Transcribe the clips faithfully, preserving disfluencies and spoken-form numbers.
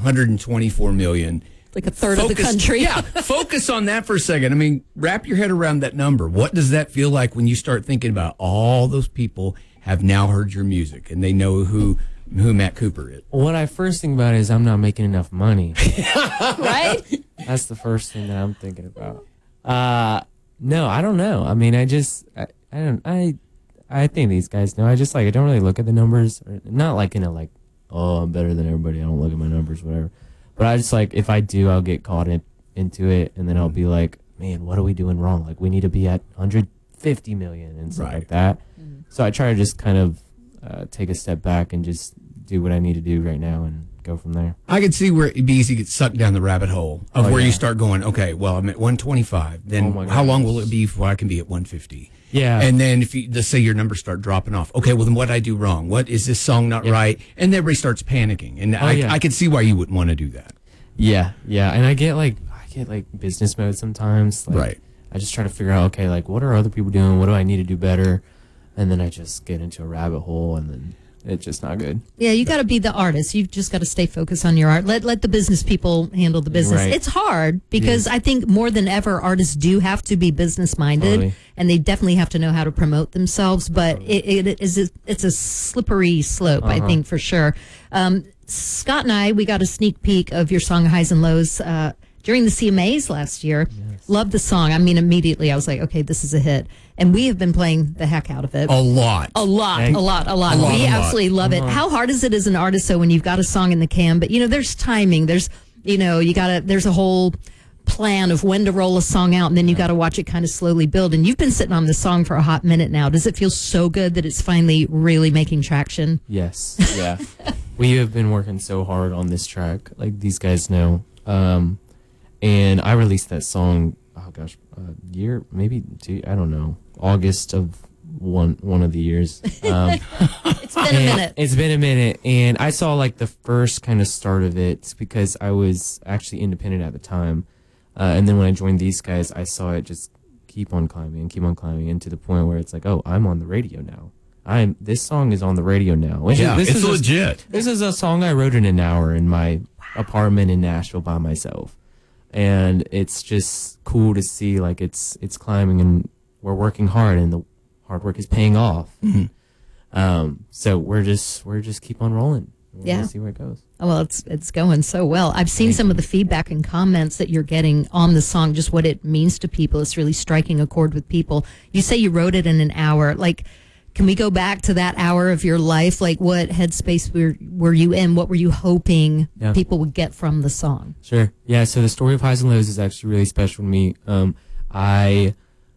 hundred twenty-four million. Like a third Focus, of the country. Yeah, focus on that for a second. I mean, wrap your head around that number. What does that feel like when you start thinking about all those people have now heard your music and they know who who Matt Cooper is? What I first think about is I'm not making enough money. Right? That's the first thing that I'm thinking about. Uh, no, I don't know. I mean, I just, I, I don't, I, I think these guys know. I just like, I don't really look at the numbers. Or not like in a like, oh, I'm better than everybody. I don't look at my numbers, whatever. But I just like, if I do, I'll get caught in, into it, and then I'll be like, man, what are we doing wrong? Like, we need to be at one hundred fifty million and stuff Right. like that. Mm-hmm. So I try to just kind of uh, take a step back and just do what I need to do right now and go from there. I can see where it'd be easy to get sucked down the rabbit hole of Oh, where yeah. you start going, okay, well, I'm at one twenty-five. Then Oh, my how long gosh. will it be before I can be at one fifty? Yeah. And then if you, let's say your numbers start dropping off. Okay, well, then what did I do wrong? What is this song not Yeah. right? And then everybody starts panicking. And I, yeah. I can see why you wouldn't want to do that. Yeah, yeah, and I get like I get like business mode sometimes. Like, Right. I just try to figure out, okay, like what are other people doing? What do I need to do better? And then I just get into a rabbit hole, and then it's just not good. Yeah, you got to be the artist. You've just got to stay focused on your art. Let let the business people handle the business. Right. It's hard because I think more than ever, artists do have to be business minded, Totally. and they definitely have to know how to promote themselves. But it, it is a, it's a slippery slope, I Uh-huh. think, for sure. Um, Scott and I, we got a sneak peek of your song "Highs and Lows" uh, during the C M As last year. Yes. Loved the song. I mean, immediately I was like, okay, this is a hit, and we have been playing the heck out of it. A lot. A lot, Thank- a lot, a lot. A lot, we a lot. absolutely love it. How hard is it as an artist, though, when you've got a song in the can? But, you know, there's timing. There's, you know, you got to, there's a whole plan of when to roll a song out, and then you got to watch it kind of slowly build. And you've been sitting on this song for a hot minute now. Does it feel so good that it's finally really making traction? Yes, yeah. We have been working so hard on this track, like these guys know. Um, and I released that song, oh gosh, a year, maybe two, I don't know, August of one one of the years. Um, It's been a And minute. It's been a minute, and I saw like the first kind of start of it because I was actually independent at the time, uh, and then when I joined these guys, I saw it just keep on climbing and keep on climbing, and to the point where it's like, oh, I'm on the radio now. I'm this song is on the radio now. Which Yeah, is, this it's is legit. A, this is a song I wrote in an hour in my apartment in Nashville by myself, and it's just cool to see like it's it's climbing, and we're working hard, and the hard work is paying off. Mm-hmm. Um, so we're just we're just keep on rolling. We're Yeah. gonna see where it goes. Oh, well, it's it's going so well. I've seen some of the feedback and comments that you're getting on the song, just what it means to people. It's really striking a chord with people. You say you wrote it in an hour. Like, can we go back to that hour of your life? Like, what headspace were were you in? What were you hoping Yeah. people would get from the song? Sure. Yeah. So the story of Highs and Lows is actually really special to me. Um, I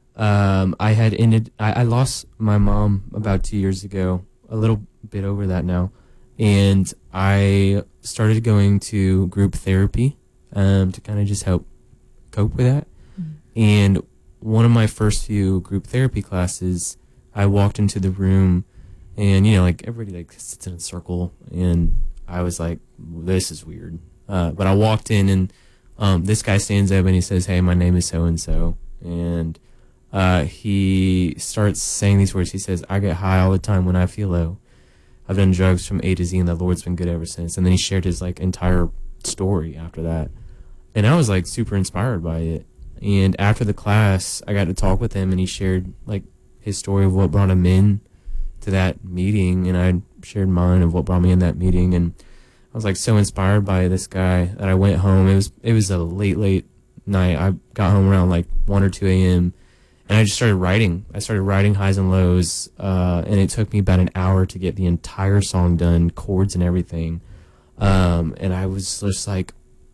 um I had ended. I, I lost my mom about two years ago. A little bit over that now. And I started going to group therapy um, to kind of just help cope with that. Mm-hmm. And one of my first few group therapy classes, I walked into the room, and you know, like everybody like sits in a circle, and I was like, "This is weird." Uh, but I walked in, and um, this guy stands up and he says, "Hey, my name is so and so," and uh, he starts saying these words. He says, "I get high all the time when I feel low. I've done drugs from A to Z, and the Lord's been good ever since." And then he shared his like entire story after that, and I was like super inspired by it. And after the class, I got to talk with him, and he shared like his story of what brought him in to that meeting, and I shared mine of what brought me in that meeting. And I was like so inspired by this guy that I went home. It was it was a late late night. I got home around like one or two a m and I just started writing. I started writing Highs and Lows, uh, and it took me about an hour to get the entire song done, chords and everything. Um, and I was just like,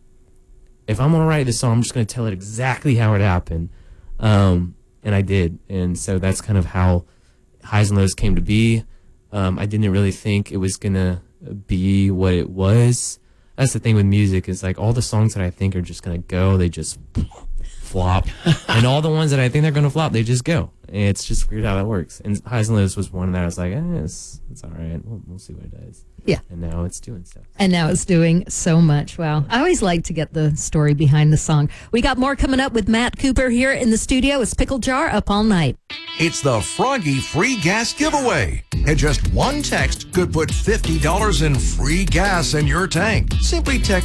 if I'm going to write this song, I'm just going to tell it exactly how it happened. Um, and I did. And so that's kind of how Highs and Lows came to be. Um, I didn't really think it was going to be what it was. That's the thing with music, is like all the songs that I think are just going to go, they just flop. And all the ones that I think they're going to flop, they just go. And it's just weird how that works. And Highs and Lows was one that I was like, eh, it's, it's all right. We'll, we'll see what it does. Yeah. And now it's doing stuff. And now it's doing so much. Wow. I always like to get the story behind the song. We got more coming up with Matt Cooper here in the studio. It's Pickle Jar Up All Night. It's the Froggy Free Gas Giveaway. And just one text could put fifty dollars in free gas in your tank. Simply text